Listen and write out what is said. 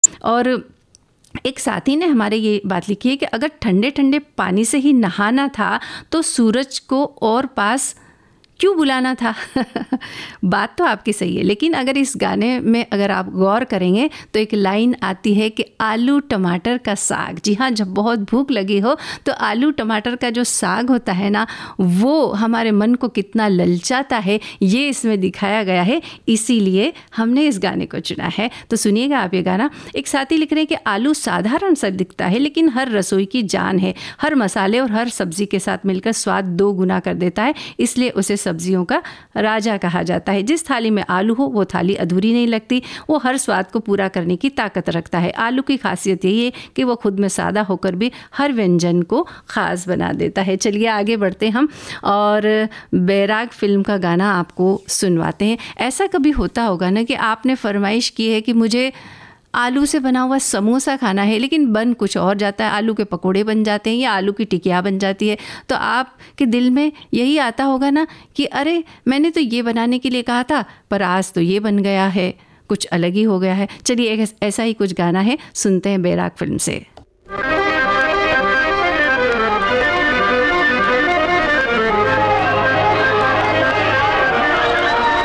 और एक साथी ने हमारे ये बात लिखी है कि अगर ठंडे ठंडे पानी से ही नहाना था तो सूरज को और पास क्यों बुलाना था। बात तो आपकी सही है, लेकिन अगर इस गाने में अगर आप गौर करेंगे तो एक लाइन आती है कि आलू टमाटर का साग। जी हाँ, जब बहुत भूख लगी हो तो आलू टमाटर का जो साग होता है ना, वो हमारे मन को कितना ललचाता है, ये इसमें दिखाया गया है। इसीलिए हमने इस गाने को चुना है। तो सुनिएगा आप ये गाना। एक साथी लिख रहे हैं कि आलू साधारण सा दिखता है लेकिन हर रसोई की जान है। हर मसाले और हर सब्जी के साथ मिलकर स्वाद 2 गुना कर देता है, इसलिए उसे सब्जियों का राजा कहा जाता है। जिस थाली में आलू हो वो थाली अधूरी नहीं लगती, वो हर स्वाद को पूरा करने की ताकत रखता है। आलू की खासियत यही है कि वो खुद में सादा होकर भी हर व्यंजन को खास बना देता है। चलिए आगे बढ़ते हम और बैराग फिल्म का गाना आपको सुनवाते हैं। ऐसा कभी होता होगा ना कि आपने फरमाइश की है कि मुझे आलू से बना हुआ समोसा खाना है, लेकिन बन कुछ और जाता है, आलू के पकोड़े बन जाते हैं या आलू की टिकिया बन जाती है। तो आपके दिल में यही आता होगा ना कि अरे मैंने तो ये बनाने के लिए कहा था पर आज तो ये बन गया है, कुछ अलग ही हो गया है। चलिए ऐसा ही कुछ गाना है, सुनते हैं बैराग फिल्म से।